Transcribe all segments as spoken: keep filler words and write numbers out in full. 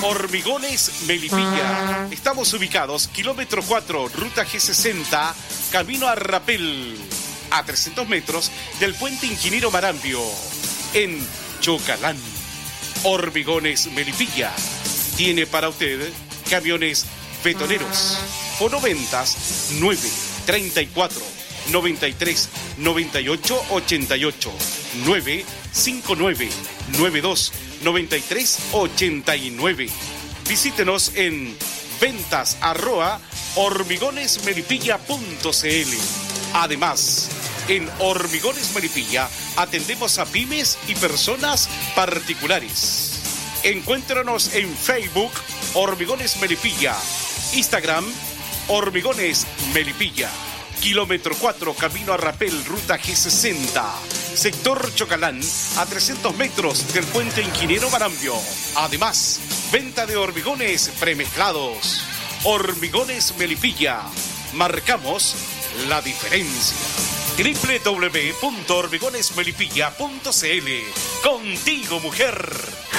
Hormigones Melipilla. Estamos ubicados kilómetro cuatro, ruta G sesenta, camino a Rapel, a trescientos metros del puente Ingeniero Marambio, en Chocalán. Hormigones Melipilla tiene para usted camiones betoneros. Fonoventas nueve treinta y cuatro noventa y tres noventa y ocho ochenta y ocho, nueve cinco nueve nueve dos noventa y tres ochenta y nueve. Visítenos en ventas arroba hormigonesmelipilla punto cl. Además, en Hormigones Melipilla atendemos a pymes y personas particulares. Encuéntranos en Facebook Hormigones Melipilla, Instagram Hormigones Melipilla, kilómetro cuatro, camino a Rapel, ruta G sesenta, sector Chocalán, a trescientos metros del puente Ingeniero Marambio. Además, venta de hormigones premezclados. Hormigones Melipilla, marcamos la diferencia. doble u doble u doble u punto hormigonesmelipilla punto cl. Contigo, mujer.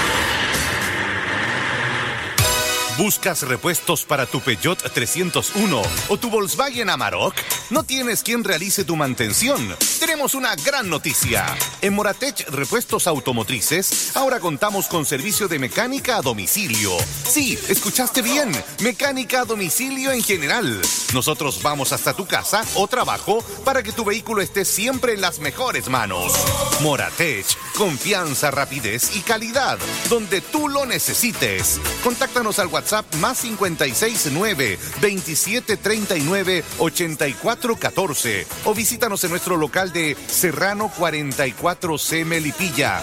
¿Buscas repuestos para tu Peugeot trescientos uno o tu Volkswagen Amarok? ¿No tienes quien realice tu mantención? Tenemos una gran noticia. En Moratech Repuestos Automotrices, ahora contamos con servicio de mecánica a domicilio. Sí, escuchaste bien, mecánica a domicilio en general. Nosotros vamos hasta tu casa o trabajo para que tu vehículo esté siempre en las mejores manos. Moratech, confianza, rapidez y calidad, donde tú lo necesites. Contáctanos al WhatsApp más cincuenta y seis nueve veintisiete treinta y nueve ochenta y cuatro catorce o visítanos en nuestro local de Serrano cuarenta y cuatro C Melipilla.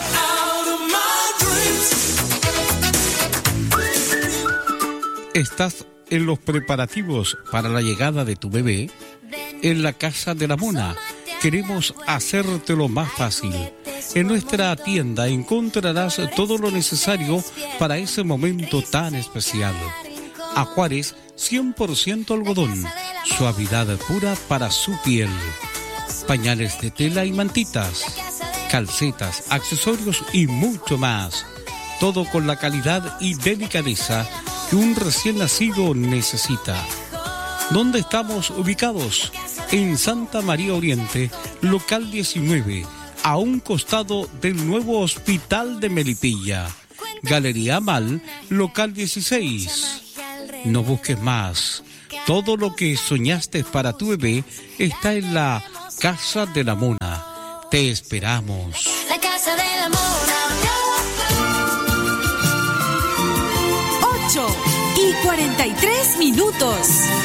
¿Estás en los preparativos para la llegada de tu bebé? En la Casa de la Mona queremos hacértelo más fácil. En nuestra tienda encontrarás todo lo necesario para ese momento tan especial. Ajuares cien por ciento algodón, suavidad pura para su piel. Pañales de tela y mantitas, calcetas, accesorios y mucho más. Todo con la calidad y delicadeza que un recién nacido necesita. ¿Dónde estamos ubicados? En Santa María Oriente, local diecinueve, a un costado del nuevo Hospital de Melipilla. Galería Mal, local dieciséis. No busques más. Todo lo que soñaste para tu bebé está en la Casa de la Mona. Te esperamos. La Casa de la Mona. ocho y cuarenta y tres minutos.